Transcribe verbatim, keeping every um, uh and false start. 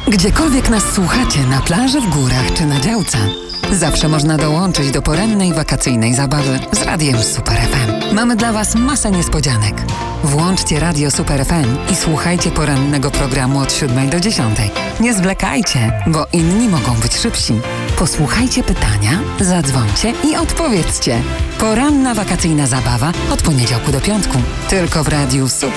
Gdziekolwiek nas słuchacie, na plaży, w górach czy na działce, zawsze można dołączyć do porannej wakacyjnej zabawy z Radiem Super F M. Mamy dla Was masę niespodzianek. Włączcie Radio Super F M i słuchajcie porannego programu od siódmej do dziesiątej. Nie zwlekajcie, bo inni mogą być szybsi. Posłuchajcie pytania, zadzwońcie i odpowiedzcie. Poranna wakacyjna zabawa od poniedziałku do piątku. Tylko w Radiu Super.